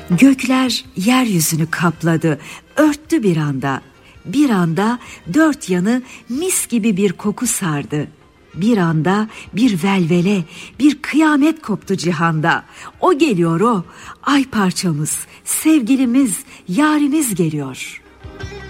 Gökler yeryüzünü kapladı, örttü bir anda. Bir anda dört yanı mis gibi bir koku sardı. Bir anda bir velvele, bir kıyamet koptu cihanda. O geliyor o, ay parçamız, sevgilimiz, yarimiz geliyor.